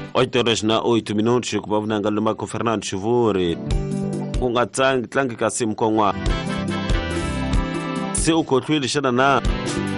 8 horas na 8 minutos kubavuna ngaluma ko Fernando Chivuri ungatsangi tlangi kasi mkongwa se ukotlwili shana na